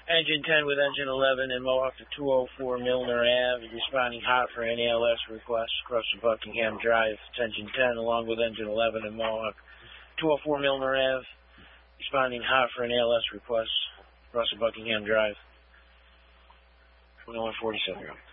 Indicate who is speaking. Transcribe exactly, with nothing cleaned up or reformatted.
Speaker 1: Engine ten with engine eleven in Mohawk to two oh four Milner Ave, responding hot for an A L S request across the Buckingham Drive. It's engine ten along with engine eleven in Mohawk, two oh four Milner Ave, responding hot for an A L S request across the Buckingham Drive. twenty-one forty-seven.